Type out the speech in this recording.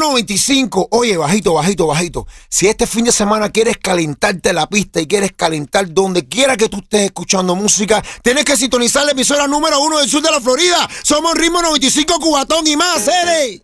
95. Oye, bajito, bajito, bajito. Si este fin de semana quieres calentarte la pista y quieres calentar donde quiera que tú estés escuchando música, tienes que sintonizar la emisora número 1 del sur de la Florida. Somos Ritmo 95 Cubatón y más, ¡Ere!